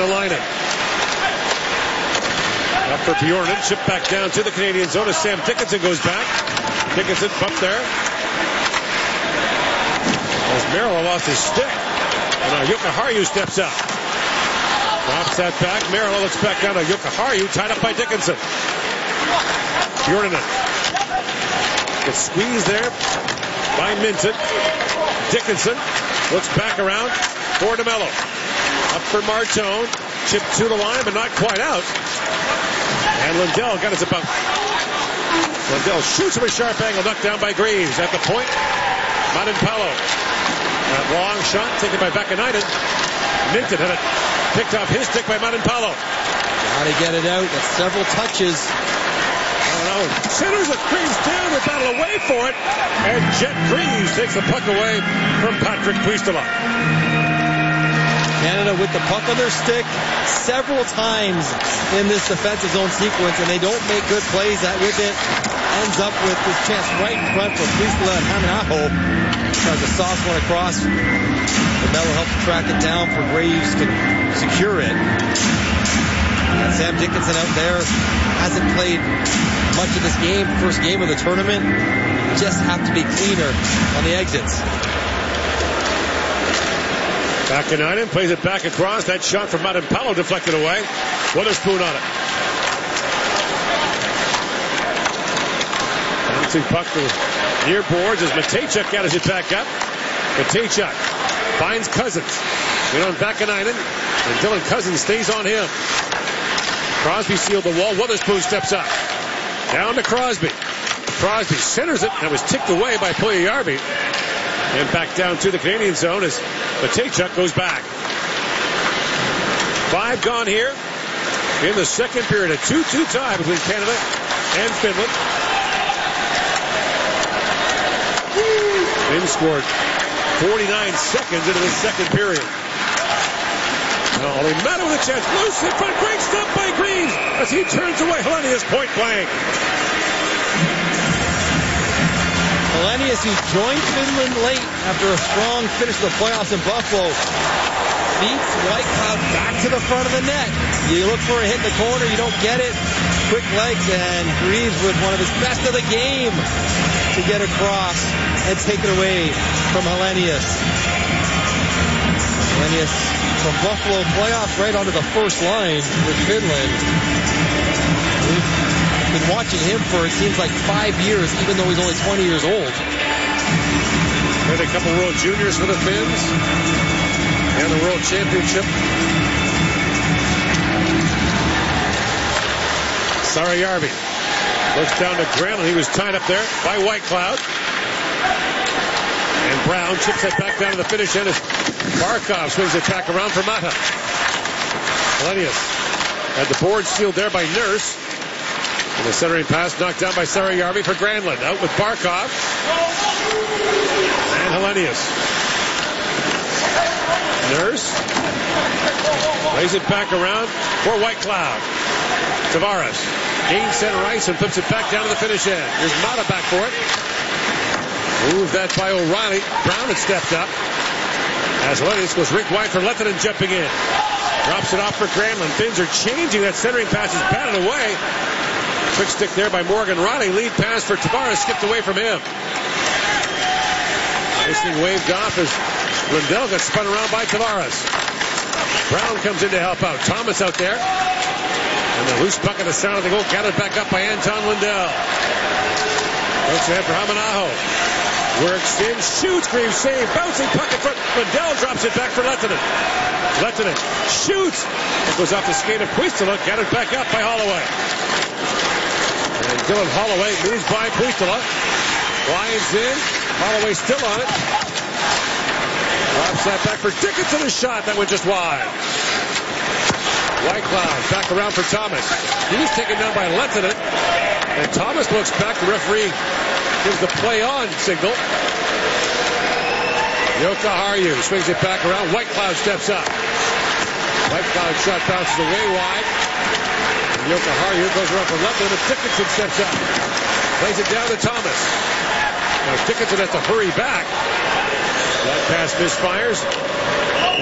Janalainen. Up for Bjornen. Chip back down to the Canadian zone as Sam Dickinson goes back. Dickinson up there. As Merrill lost his stick. And now Jokiharju steps up. Drops that back. Merrill looks back down to Jokiharju. Tied up by Dickinson. Bjornen. Gets squeezed there by Minton. Dickinson looks back around for DeMello. Up for Martone. Chipped to the line, but not quite out. And Lundell got his about. Lundell shoots from a sharp angle, knocked down by Greaves. At the point, Marinpalo. That long shot taken by Vakanainen. Minton had it picked off his stick by Marinpalo. Got to get it out. That's several touches. Centers it, Greaves down, they battle away for it, and Jet Greaves takes the puck away from Patrick Puistola. Canada with the puck on their stick several times in this defensive zone sequence, and they don't make good plays. That with it ends up with this chance right in front for Puistola and Hamanaho. Tries a soft one across. DeMello helps track it down for Greaves to secure it. And Sam Dickinson out there hasn't played much of this game, first game of the tournament. Just have to be cleaner on the exits. Vakanainen plays it back across. That shot from Marinpalo deflected away. Witherspoon on it. Bouncing puck to near boards as Matejchuk gathers it back up. Matejchuk finds Cousins. In on Vakanainen, and Dylan Cousins stays on him. Crosby sealed the wall. Witherspoon steps up. Down to Crosby. Crosby centers it. That was ticked away by Puljujarvi. And back down to the Canadian zone as Matejchuk goes back. 5 gone here in the second period. A 2-2 tie between Canada and Finland. Finn scored 49 seconds into the second period. Olli Maatta with a chance. Loose in front. Great stop by Greaves as he turns away. Hellenius point blank. Hellenius, who joined Finland late after a strong finish to the playoffs in Buffalo, beats Whitecloud back to the front of the net. You look for a hit in the corner, you don't get it. Quick legs, and Greaves with one of his best of the game to get across and take it away from Hellenius. Hellenius from Buffalo playoffs right onto the first line with Finland. We've been watching him for, it seems like, 5 years, even though he's only 20 years old. Had a couple World Juniors for the Finns and the World Championship. Sarajärvi looks down to Granlund. He was tied up there by Whitecloud. And Brown chips it back down to the finish end as Barkov swings it back around for Maatta. Hellenius had the board sealed there by Nurse. And the centering pass knocked down by Sarajärvi for Granlund. Out with Barkov. And Hellenius. Nurse lays it back around for Whitecloud. Tavares gains center ice and flips it back down to the finish end. Here's Maatta back for it. Moved that by O'Reilly. Brown had stepped up. As Hellenius goes rink wide for Lehtinen jumping in. Drops it off for Granlund. Finns are changing. That centering pass is batted away. Quick stick there by Morgan Riley. Lead pass for Tavares. Skipped away from him. Icing waved off as Lundell got spun around by Tavares. Brown comes in to help out. Thomas out there. And the loose puck at the center of the goal. Gathered back up by Anton Lundell. Looks ahead for Hamanaho. Works in, shoots, Greaves save, bouncing puck in front. Lundell drops it back for Lehtinen. Lehtinen shoots. It goes off the skate of Puistola, gathered back up by Holloway. And Dylan Holloway moves by Puistola. Winds in, Holloway still on it. Drops that back for Dickinson, a shot that went just wide. Whitecloud back around for Thomas. He's taken down by Lehtinen. And Thomas looks back, the referee gives the play on signal. Jokiharju swings it back around. Whitecloud steps up. Whitecloud shot bounces away wide. And Jokiharju goes around for Lehtinen, but Dickinson steps up. Plays it down to Thomas. Now Dickinson has to hurry back. That pass misfires.